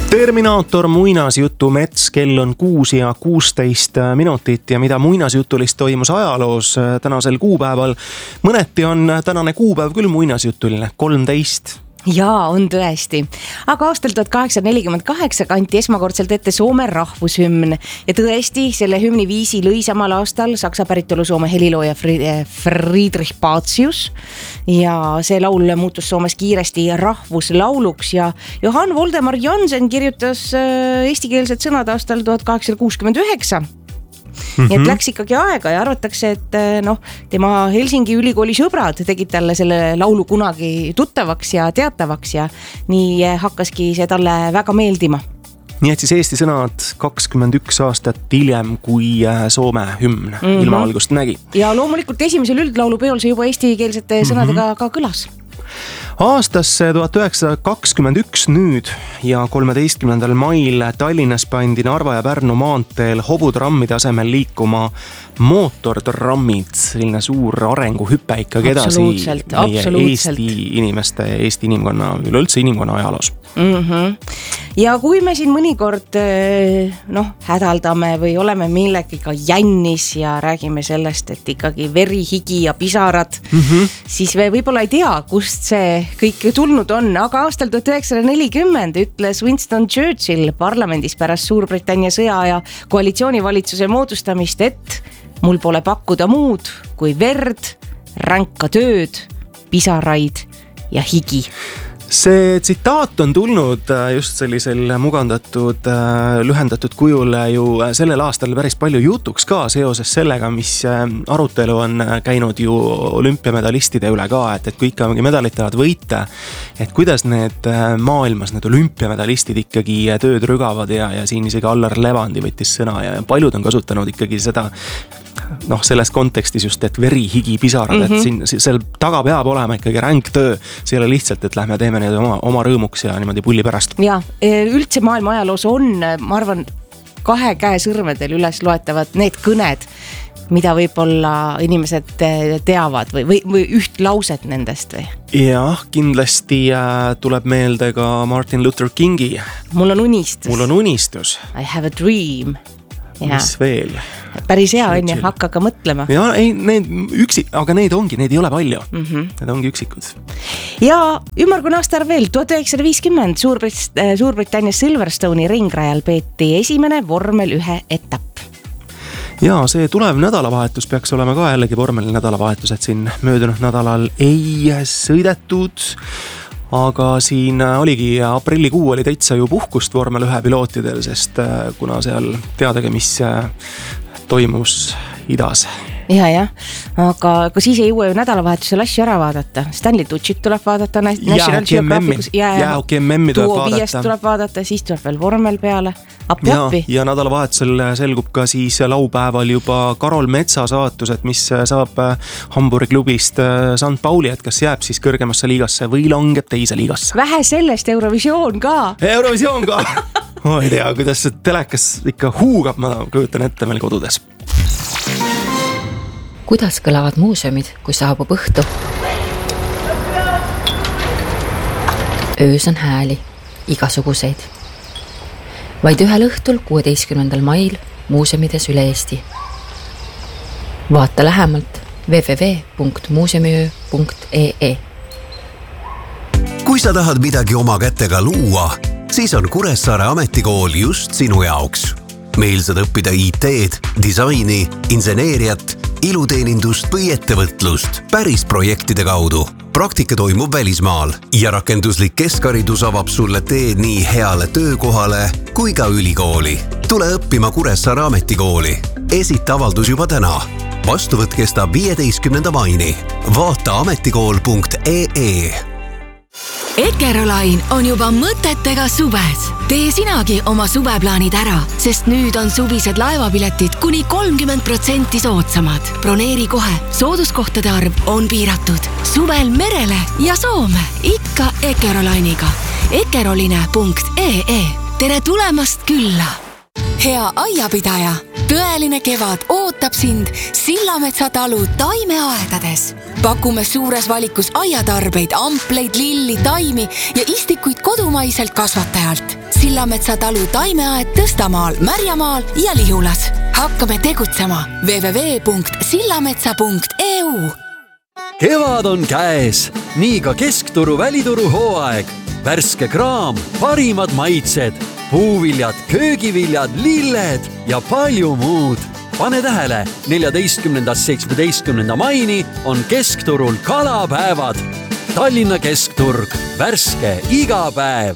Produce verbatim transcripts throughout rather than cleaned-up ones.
Terminaator muinasjutu Mets, kell on kuus ja kuusteist minutit ja mida muinasjutulist toimus ajaloos tänasel kuupäeval. Mõneti on tänane kuupäev küll muinasjutuline, kolmteist. Jaa, on tõesti. Aga aastal tuhat kaheksasada nelikümmend kaheksa kanti esmakordselt ette Soome rahvushümn. Ja tõesti, selle hümni viisi lõi samal aastal saksa päritolu Soome helilooja Friedrich Pacius. Ja see laul muutus Soomes kiiresti rahvuslauluks ja Johan Voldemar Jansen kirjutas eestikeelsed sõnad aastal tuhat kaheksasada kuuskümmend üheksa. Nii et läks ikkagi aega ja arvatakse, et noh, tema Helsingi ülikooli sõbrad tegid talle selle laulu kunagi tuttavaks ja teatavaks ja nii hakkaski see talle väga meeldima. Nii et siis Eesti sõnad kakskümmend üks aastat hiljem kui Soome hümn mm-hmm. ilmavalgust nägi. Ja loomulikult esimesel üldlaulupeol see juba eestikeelsete sõnadega mm-hmm. ka kõlas. Aastasse tuhat üheksasada kakskümmend üks nüüd ja kolmeteistkümnendal mail Tallinnas pandi Narva ja Pärnu maanteel hobutrammide asemel liikuma mootortrammid, selline suur arenguhüpe ikkagi edasi meie Eesti inimeste, Eesti inimkonna, üleüldse inimkonna ajaloos. Mm-hmm. Ja kui me siin mõnikord noh, hädaldame või oleme millegiga jännis ja räägime sellest, et ikkagi veri, higi ja pisarad, mm-hmm. siis me võib-olla ei tea, kust see kõik tulnud on, aga aastal tuhat üheksasada nelikümmend ütles Winston Churchill parlamendis pärast Suurbritannia sõja ja koalitsioonivalitsuse moodustamist, et mul pole pakkuda muud kui verd, ränka tööd, pisaraid ja higi. See tsitaat on tulnud just sellisel mugandatud, lühendatud kujul ju sellel aastal päris palju jutuks ka seoses sellega, mis arutelu on käinud ju olümpiamedalistide üle ka, et, et kui ikkagi medalit tahavad võita, et kuidas need maailmas need olümpiamedalistid ikkagi tööd rügavad ja, ja siin isegi Allar Levandi võttis sõna ja paljud on kasutanud ikkagi seda noh, selles kontekstis just, et veri, higi, pisarad, mm-hmm. et siin, seal taga peab olema ikkagi ränk töö, see ei ole lihtsalt, et lähme teeme need oma, oma rõõmuks ja niimoodi pulli pärast. Ja üldse maailma ajaloos on, ma arvan, kahe käe sõrmedel üles loetavad need kõned, mida võib-olla inimesed teavad või, või, või üht lauset nendest või? Jah, kindlasti tuleb meelde ka Martin Luther Kingi. Mul on unistus. Mul on unistus. I have a dream. Ja. Mis veel? Päris hea on ja hakka ka mõtlema. Ja, ei, need üksi, aga neid ongi, neid ei ole palju. Mm-hmm. Need ongi üksikud. Ja ümmargun aastal veel, tuhat üheksasada viiskümmend Suurbrit- Suurbritannia Silverstone'i ringrajal peeti esimene vormel ühe etapp. Ja see tulev nädalavahetus peaks olema ka jällegi vormeli nädalavahetus, et siin möödunud nädalal ei sõidetud. Aga siin oligi aprillikuu oli täitsa ju puhkust vormel ühe pilootidel, sest kuna seal teadagi, mis toimus idas. Ja, jah, aga, aga siis ei jõua ju nädalavahetusel asju ära vaadata. Stanley Tucci't tuleb vaadata. National Geographic Duo viiest tuleb vaadata, siis tuleb veel vormel peale. Appi, ja, appi. ja nädalavahetusel selgub ka siis laupäeval juba Karol Metsa saatus, et mis saab Hamburgi klubist Sankt Pauli, et kas jääb siis kõrgemasse liigasse või langeb teise liigasse. Vähe sellest, Eurovisioon ka. Eurovisioon ka. Ma ei tea, kuidas see telekas ikka huugab, ma kujutan ette meil kodudes. Kuidas kõlavad muuseumid, kui saabub õhtu? Öös on hääli, igasuguseid. Vaid ühel õhtul kuueteistkümnendal mail muuseumides üle Eesti. Vaata lähemalt w w w punkt muuseumiöö punkt e e. Kui sa tahad midagi oma kätega luua, siis on Kuressaare ametikool just sinu jaoks. Meil saad õppida I T-d, disaini, inseneeriat, iluteenindust või ettevõtlust päris projektide kaudu. Praktika toimub välismaal ja rakenduslik keskharidus avab sulle tee nii heale töökohale kui ka ülikooli. Tule õppima Kuressaare ametikooli. Esita avaldus juba täna. Vastuvõtt kestab viieteistkümnenda maini. Vaata ametikool punkt e e. Eckerolain on juba mõtetega suves. Tee sinagi oma suveplaanid ära, sest nüüd on suvised laevapiletid kuni kolmkümmend protsenti soodsamad. Broneeri kohe, sooduskohtade arv on piiratud. Suvel merele ja Soome, ikka Eckerolainiga. Eckeroline punkt e e. Tere tulemast külla! Hea aiapidaja, tõeline kevad ootab sind Sillametsa talu taimeaedades. Pakume suures valikus aiatarbeid, ampleid, lilli, taimi ja istikuid kodumaiselt kasvatajalt. Sillametsa talu taimeaed Tõstamaal, Märjamaal ja Lihulas. Hakkame tegutsema w w w punkt sillametsa punkt e u. Kevad on käes, nii ka Keskturu välituru hooaeg. Värske kraam, parimad maitsed, puuviljad, köögiviljad, lilled ja palju muud. Pane tähele, neljateistkümnendast seitsmeteistkümnenda maini on Keskturul kalapäevad. Tallinna Keskturg, värske iga päev.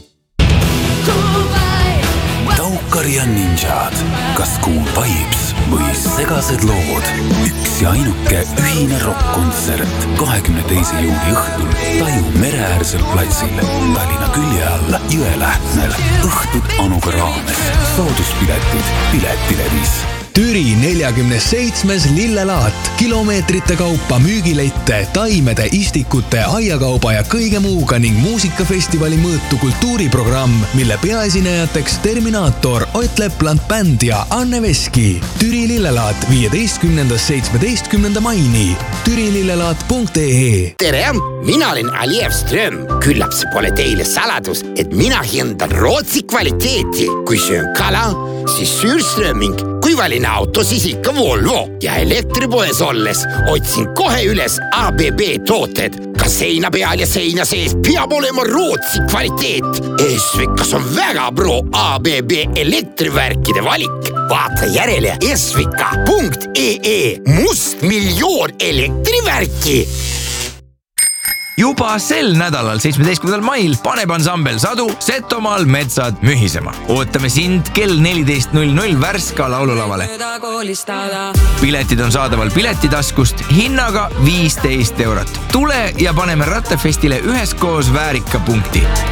Taukari ja ninjad, kas Cool Vibes või segased lood. Üks ja ainuke ühine rock-kontsert kahekümne teise juuni õhtul Taju mereäärsel platsil Tallinna külje all Jõelähtmel. Õhtud Anuga raames. Sooduspiletid Piletilevis. Türi neljakümne seitsmes lillelaat, kilomeetrite kaupa müügilette, taimede, istikute, aiakauba ja kõige muuga ning muusikafestivali mõõtu kultuuriprogramm, mille peaesinejateks Terminaator, Ott Lepland Bänd ja Anne Veski. Türi lillelaat viieteistkümnendast seitsmeteistkümnenda maini. türilillelaat punkt e e. Tere, mina olen Aliev Ström. Küllap see pole teile saladus, et mina hindan Rootsi kvaliteeti. Kui söön kala, siis Sürströming. Kui valin auto, siis ikka Volvo. Ja elektripoes olles otsin kohe üles A B B tooted. Ka seina peal ja seina sees peab olema Rootsi kvaliteet. Esvikas on väga pro A B B elektrivärkide valik. Vaata järele esvika punkt e e. Must miljoon elektrivärki. Juba sel nädalal, seitsmeteistkümnendal mail, paneb ansambel Sadu Setomaal metsad mühisema. Ootame sind kell neliteist null null Värska laululavale. Piletid on saadaval Piletitaskust hinnaga viisteist eurot. Tule ja paneme Rattafestile üheskoos väärika punkti.